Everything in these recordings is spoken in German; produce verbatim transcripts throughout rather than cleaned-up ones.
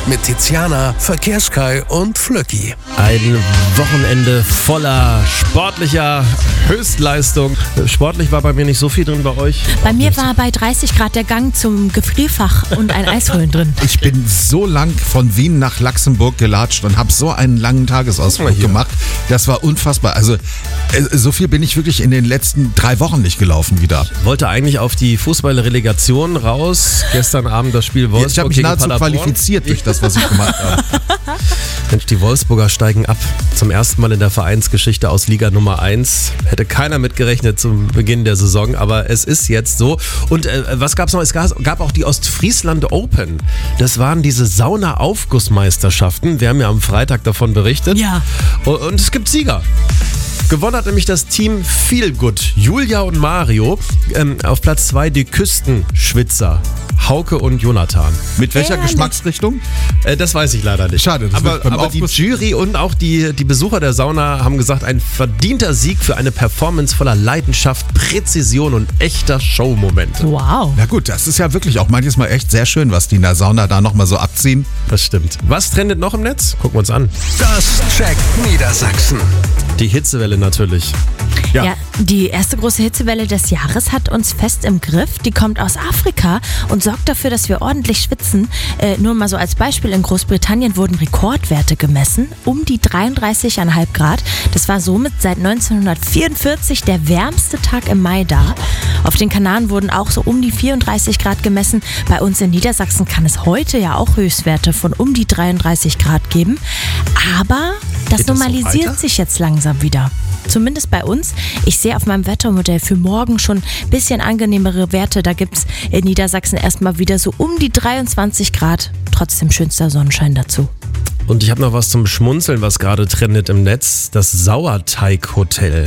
mit Tiziana, Verkehrskai und Flöcki. Ein Wochenende voller sportlicher Höchstleistung. Sportlich war bei mir nicht so viel drin, bei euch? Bei mir war bei dreißig Grad der Gang zum Gefrierfach und ein Eisholen drin. Ich bin so lang von Wien nach Luxemburg gelatscht und habe so einen langen Tagesausflug gemacht. Das war unfassbar. Also so viel bin ich wirklich in den letzten drei Wochen nicht gelaufen wieder. Wollte eigentlich auf die Fußballrelegation raus. Gestern Abend das Spiel Wolfsburg Ich habe mich gegen nahezu Paderborn. qualifiziert durch das, was ich gemacht habe. Mensch, die Wolfsburger steigen ab. Zum ersten Mal in der Vereinsgeschichte aus Liga Nummer eins. Hätte keiner mitgerechnet zum Beginn der Saison, aber es ist jetzt so. Und äh, was gab es noch? Es gab auch die Ostfriesland Open. Das waren diese Sauna-Aufgussmeisterschaften. Wir haben ja am Freitag davon berichtet. Ja. Und, und es gibt Sieger. Gewonnen hat nämlich das Team Feelgood. Julia und Mario. Ähm, auf Platz zwei die Küstenschwitzer. Hauke und Jonathan. Mit welcher Ehrlich? Geschmacksrichtung? Äh, das weiß ich leider nicht. Schade, das aber wird beim aber die Aufguss- Jury und auch die, die Besucher der Sauna haben gesagt, ein verdienter Sieg für eine Performance voller Leidenschaft, Präzision und echter Showmomente. Wow. Na gut, das ist ja wirklich auch manches Mal echt sehr schön, was die in der Sauna da nochmal so abziehen. Das stimmt. Was trendet noch im Netz? Gucken wir uns an. Das checkt Niedersachsen. Die Hitzewelle natürlich. Ja. ja, die erste große Hitzewelle des Jahres hat uns fest im Griff. Die kommt aus Afrika und sorgt dafür, dass wir ordentlich schwitzen. Äh, nur mal so als Beispiel, in Großbritannien wurden Rekordwerte gemessen, um die dreiunddreißig Komma fünf Grad. Das war somit seit neunzehnhundertvierundvierzig der wärmste Tag im Mai da. Auf den Kanaren wurden auch so um die vierunddreißig Grad gemessen. Bei uns in Niedersachsen kann es heute ja auch Höchstwerte von um die dreiunddreißig Grad geben. Aber das Geht das so normalisiert weiter? sich jetzt langsam wieder. Zumindest bei uns. Ich sehe auf meinem Wettermodell für morgen schon ein bisschen angenehmere Werte. Da gibt es in Niedersachsen erstmal wieder so um die dreiundzwanzig Grad. Trotzdem schönster Sonnenschein dazu. Und ich habe noch was zum Schmunzeln, was gerade trendet im Netz. Das Sauerteig-Hotel.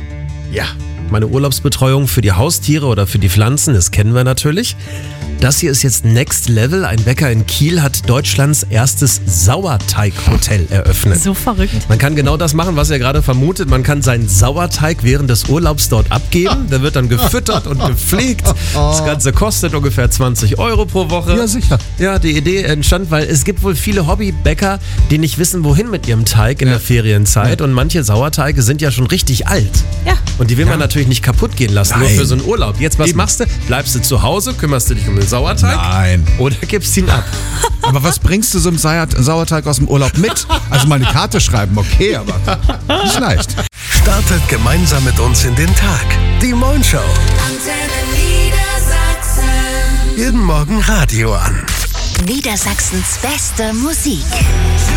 Ja, meine Urlaubsbetreuung für die Haustiere oder für die Pflanzen, das kennen wir natürlich. Das hier ist jetzt Next Level. Ein Bäcker in Kiel hat Deutschlands erstes Sauerteig-Hotel eröffnet. So verrückt. Man kann genau das machen, was ihr gerade vermutet. Man kann seinen Sauerteig während des Urlaubs dort abgeben. Der wird dann gefüttert und gepflegt. Das Ganze kostet ungefähr zwanzig Euro pro Woche. Ja, sicher. Ja, die Idee entstand, weil es gibt wohl viele Hobbybäcker, die nicht wissen, wohin mit ihrem Teig in der Ferienzeit. Und manche Sauerteige sind ja schon richtig alt. Ja. Und die will man natürlich nicht kaputt gehen lassen, nur Nein. für so einen Urlaub. Jetzt, was Eben. machst du? Bleibst du zu Hause, kümmerst du dich um den Sauerteig? Nein. Oder gibst ihn ab? Aber was bringst du so einem Sauer- Sauerteig aus dem Urlaub mit? Also mal eine Karte schreiben, okay, aber nicht leicht. Startet gemeinsam mit uns in den Tag. Die Moin Show. Antenne Niedersachsen. Jeden Morgen Radio an. Niedersachsens beste Musik.